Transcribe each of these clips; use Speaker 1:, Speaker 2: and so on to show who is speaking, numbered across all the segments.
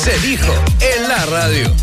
Speaker 1: Se dijo en la radio.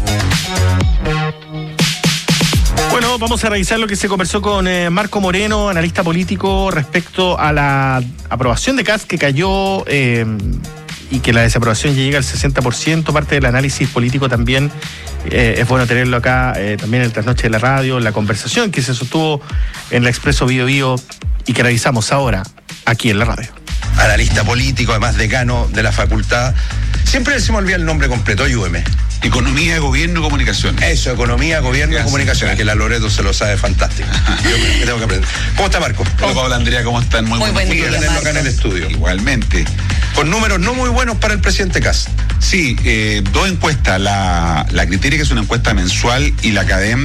Speaker 2: Bueno, vamos a revisar lo que se conversó con Marco Moreno, analista político, respecto a la aprobación de Kast que cayó y que la desaprobación ya llega al 60%. Parte del análisis político también es bueno tenerlo acá, también en el trasnoche de la radio, la conversación que se sostuvo en la Expreso Bio Bio y que revisamos ahora aquí en la radio.
Speaker 3: Analista político, además decano de la facultad. Siempre se me olvida el nombre completo, ayúdeme.
Speaker 4: Economía, Gobierno y Comunicación.
Speaker 3: Eso, Economía, Gobierno y Comunicación, que la Loreto se lo sabe fantástico. Yo me tengo que aprender. ¿Cómo está, Marco?
Speaker 4: Hola, Paula, Andrea, ¿cómo están?
Speaker 5: Muy buen día,
Speaker 3: tenerlo acá en el estudio.
Speaker 4: Igualmente.
Speaker 3: Con números no muy buenos para el presidente Kast.
Speaker 4: Sí, dos encuestas, la Criteria, que es una encuesta mensual, y la CADEM,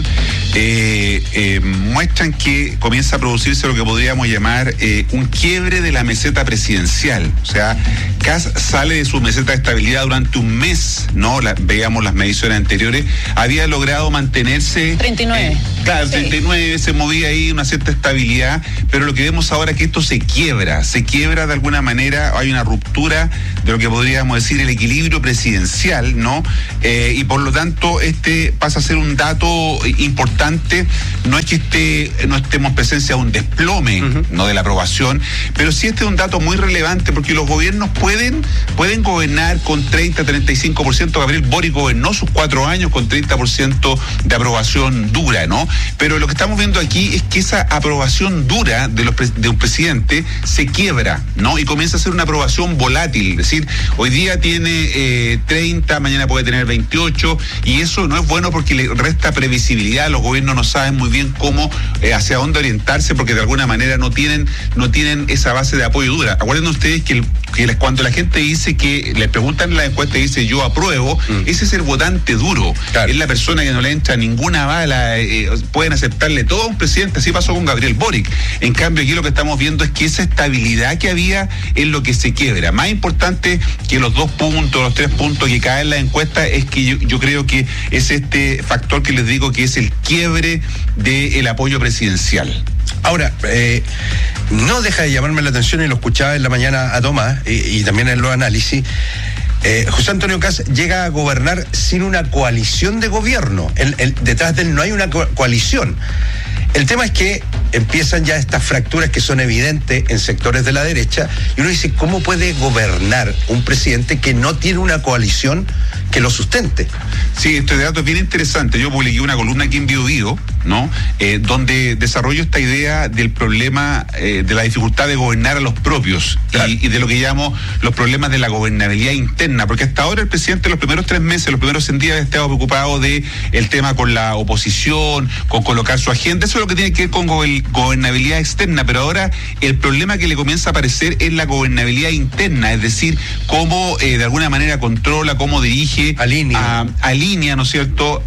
Speaker 4: muestran que comienza a producirse lo que podríamos llamar un quiebre de la meseta presidencial. O sea, Kast sale de su meseta de estabilidad durante un mes, ¿no? Veíamos las mediciones anteriores, había logrado mantenerse...
Speaker 5: 39.
Speaker 4: Claro, 39, se movía ahí una cierta estabilidad, pero lo que vemos ahora es que esto se quiebra de alguna manera, hay una ruptura de lo que podríamos decir el equilibrio presidencial, ¿no? Y por lo tanto, este pasa a ser un dato importante. No es que no estemos en presencia de un desplome, no de la aprobación, pero sí este es un dato muy relevante, porque los gobiernos pueden gobernar con 30-35%. Gabriel Boric gobernó sus 4 años con 30% de aprobación dura, ¿no? Pero lo que estamos viendo aquí es que esa aprobación dura de un presidente se quiebra, ¿no? Y comienza a ser una aprobación volátil, es decir, hoy día tiene 30, mañana puede tener 28, y eso no es bueno porque le resta previsibilidad. Los gobiernos no saben muy bien cómo, hacia dónde orientarse, porque de alguna manera no tienen esa base de apoyo dura. Acuérdense ustedes que cuando la gente dice que le preguntan en la encuesta y dice yo apruebo, ese es el votante duro. Claro. Es la persona que no le entra ninguna bala, pueden aceptarle todo a un presidente. Así pasó con Gabriel Boric. En cambio, aquí lo que estamos viendo es que esa estabilidad que había es lo que se quiebra. Más importante que los 2 puntos, los 3 puntos que caen en la encuesta, es que yo creo que es este factor que les digo que es el quiebre del apoyo presidencial.
Speaker 3: Ahora, no deja de llamarme la atención, y lo escuchaba en la mañana a Tomás y también en los análisis. José Antonio Kast llega a gobernar sin una coalición de gobierno. Detrás de él no hay una coalición. El tema es que empiezan ya estas fracturas que son evidentes en sectores de la derecha, y uno dice, ¿cómo puede gobernar un presidente que no tiene una coalición que lo sustente?
Speaker 4: Sí, este dato es bien interesante. Yo publiqué una columna aquí en Bio Bio, ¿no? Donde desarrollo esta idea del problema, de la dificultad de gobernar a los propios, claro, y de lo que llamo los problemas de la gobernabilidad interna, porque hasta ahora el presidente los primeros 3 meses, los primeros 100 días, ha estado preocupado de el tema con la oposición, con colocar su agenda. Eso es lo que tiene que ver con gobernabilidad externa, pero ahora el problema que le comienza a aparecer es la gobernabilidad interna, es decir, cómo de alguna manera controla, cómo dirige, alinea, ¿no es cierto?,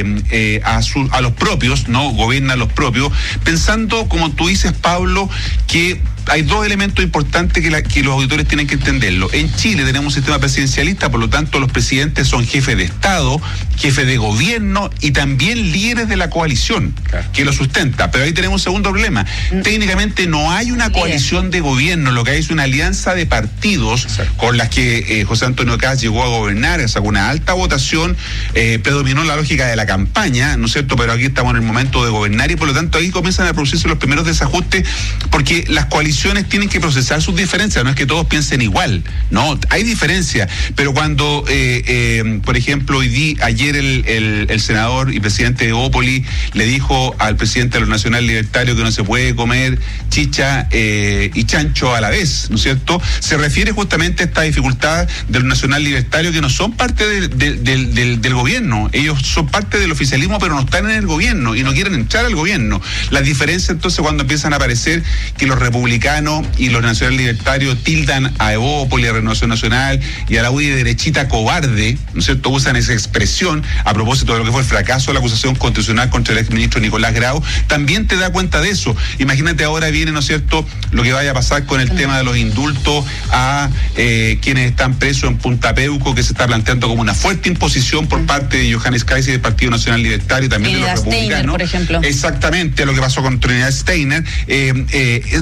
Speaker 4: a los propios, ¿no? Gobierna a los propios, pensando, como tú dices, Pablo, que hay 2 elementos importantes que los auditores tienen que entenderlo. En Chile tenemos un sistema presidencialista, por lo tanto los presidentes son jefes de Estado, jefes de gobierno y también líderes de la coalición, claro, que lo sustenta. Pero ahí tenemos un segundo problema. Técnicamente no hay una coalición de gobierno, lo que hay es una alianza de partidos, exacto, con las que José Antonio Kast llegó a gobernar, sacó una alta votación, predominó la lógica de la campaña, ¿no es cierto? Pero aquí estamos en el momento de gobernar, y por lo tanto ahí comienzan a producirse los primeros desajustes, porque las coaliciones tienen que procesar sus diferencias, no es que todos piensen igual, no, hay diferencias, pero cuando, por ejemplo, ayer el senador y presidente de Evópolis le dijo al presidente de los Nacional Libertarios que no se puede comer chicha y chancho a la vez, ¿no es cierto? Se refiere justamente a esta dificultad de los Nacional Libertarios, que no son parte del gobierno, ellos son parte del oficialismo, pero no están en el gobierno y no quieren entrar al gobierno. Las diferencias entonces cuando empiezan a aparecer que los republicanos y los nacionales libertarios tildan a Evópolis, a Renovación Nacional y a la UDI de derechita cobarde, ¿no es cierto? Usan esa expresión a propósito de lo que fue el fracaso de la acusación constitucional contra el exministro Nicolás Grau. También te da cuenta de eso. Imagínate ahora viene, ¿no es cierto?, lo que vaya a pasar con el tema de los indultos a quienes están presos en Punta Peuco, que se está planteando como una fuerte imposición por parte de Johannes Kaiser y del Partido Nacional Libertario, también de los republicanos.
Speaker 5: Steiner, por ejemplo.
Speaker 4: Exactamente, lo que pasó con Trinidad Steiner. Dan cuenta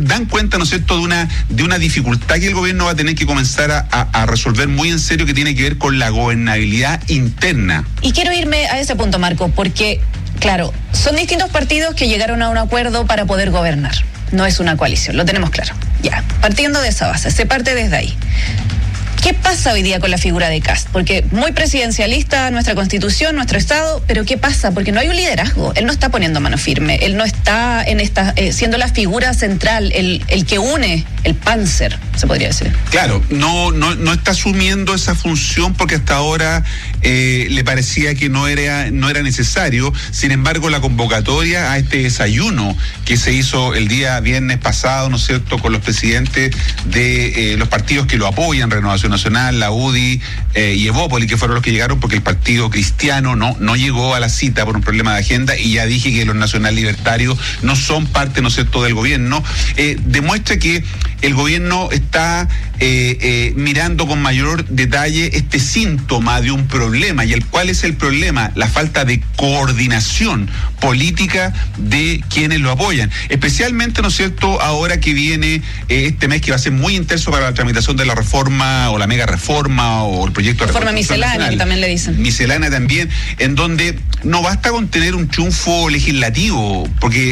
Speaker 4: cuenta, ¿no es cierto?, de una dificultad que el gobierno va a tener que comenzar a resolver muy en serio, que tiene que ver con la gobernabilidad interna.
Speaker 5: Y quiero irme a ese punto, Marco, porque, claro, son distintos partidos que llegaron a un acuerdo para poder gobernar. No es una coalición, lo tenemos claro. Ya, partiendo de esa base, se parte desde ahí. ¿Qué pasa hoy día con la figura de Kast? Porque muy presidencialista nuestra Constitución, nuestro Estado, pero ¿qué pasa? Porque no hay un liderazgo, él no está poniendo mano firme, él no está en esta siendo la figura central, el que une, el Panzer, se podría decir.
Speaker 4: Claro, no está asumiendo esa función porque hasta ahora le parecía que no era necesario. Sin embargo, la convocatoria a este desayuno que se hizo el día viernes pasado, ¿no es cierto?, con los presidentes de los partidos que lo apoyan, Renovación Nacional, la UDI y Evópoli, que fueron los que llegaron porque el Partido Cristiano no llegó a la cita por un problema de agenda, y ya dije que los nacional libertarios no son parte, ¿no es cierto?, del gobierno. Demuestra que el gobierno está mirando con mayor detalle este síntoma de un problema. ¿Y cuál es el problema? La falta de coordinación política de quienes lo apoyan. Especialmente, ¿no es cierto?, ahora que viene este mes, que va a ser muy intenso para la tramitación de la reforma o la mega reforma o el proyecto de
Speaker 5: reforma miscelánea, que también le dicen.
Speaker 4: Miscelánea también, en donde no basta con tener un triunfo legislativo, porque